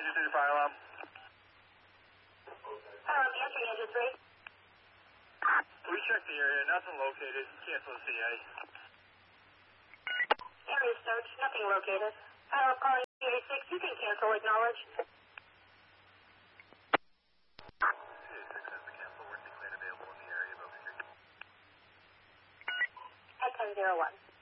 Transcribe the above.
Engine 3 fire alarm. Answering Engine 3. We checked the area, nothing located. Cancel the CA. Area search, nothing located. Calling CA6, you can cancel, acknowledge. CA6 has the cancel word declared available in the area of Oak Street. At 1001.